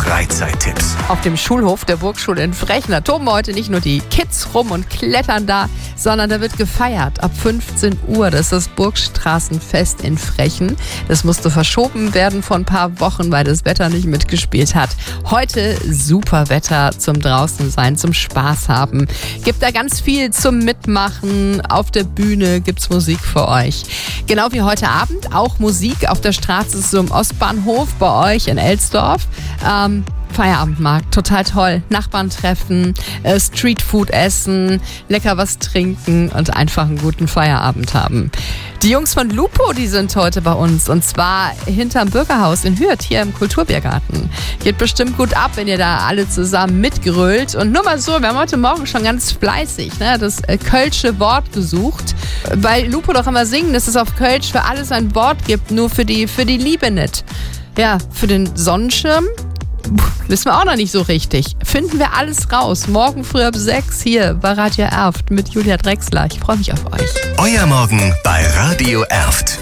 Freizeittipps. Auf dem Schulhof der Burgschule in Frechen, da toben heute nicht nur die Kids rum und klettern da, sondern da wird gefeiert. Ab 15 Uhr, das ist das Burgstraßenfest in Frechen. Das musste verschoben werden vor ein paar Wochen, weil das Wetter nicht mitgespielt hat. Heute super Wetter zum draußen sein, zum Spaß haben. Gibt da ganz viel zum Mitmachen. Auf der Bühne gibt's Musik für euch. Genau wie heute Abend auch Musik auf der Straße zum Ostbahnhof bei euch in Elsdorf. Feierabendmarkt, total toll. Nachbarn treffen, Streetfood essen, lecker was trinken und einfach einen guten Feierabend haben. Die Jungs von Lupo, die sind heute bei uns und zwar hinterm Bürgerhaus in Hürth, hier im Kulturbiergarten. Geht bestimmt gut ab, wenn ihr da alle zusammen mitgrölt. Und nur mal so, wir haben heute Morgen schon ganz fleißig das kölsche Wort gesucht, weil Lupo doch immer singen, dass es auf Kölsch für alles ein Wort gibt, nur für die Liebe nicht. Ja, für den Sonnenschirm wissen wir auch noch nicht so richtig. Finden wir alles raus. Morgen früh ab 6 hier bei Radio Erft mit Julia Drechsler. Ich freue mich auf euch. Euer Morgen bei Radio Erft.